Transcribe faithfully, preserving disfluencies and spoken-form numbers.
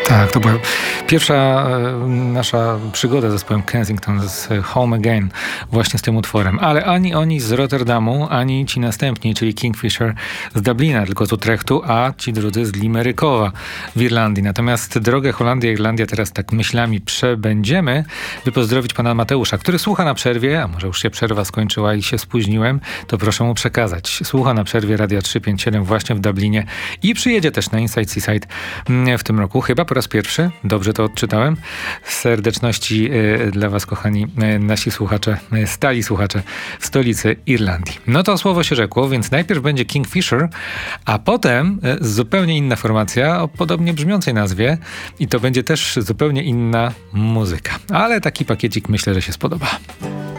Tak, to była pierwsza e, nasza przygoda z zespołem Kensington z Home Again właśnie z tym utworem. Ale ani oni z Rotterdamu, ani ci następni, czyli Kingfisher z Dublina, tylko z Utrechtu, a ci drudzy z Limerykowa w Irlandii. Natomiast drogę Holandia, Irlandia teraz tak myślami przebędziemy, by pozdrowić pana Mateusza, który słucha na przerwie, a może już się przerwa skończyła i się spóźniłem, to proszę mu przekazać. Słucha na przerwie Radia trzysta pięćdziesiąt siedem właśnie w Dublinie i przyjedzie też na Inside Seaside w tym roku, chyba po raz pierwszy. Dobrze to odczytałem. Serdeczności y, dla was, kochani, y, nasi słuchacze, y, stali słuchacze w stolicy Irlandii. No to słowo się rzekło, więc najpierw będzie Kingfisher, a potem y, zupełnie inna formacja o podobnie brzmiącej nazwie i to będzie też zupełnie inna muzyka. Ale taki pakiecik myślę, że się spodoba.